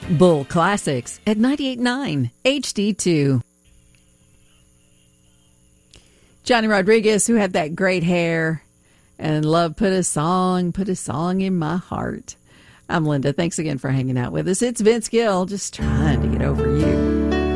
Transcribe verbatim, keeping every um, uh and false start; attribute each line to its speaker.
Speaker 1: Bull Classics at ninety-eight point nine H D two. Johnny Rodriguez, who had that great hair and love, put a song, put a song in my heart. I'm Linda. Thanks again for hanging out with us. It's Vince Gill, just trying to get over you.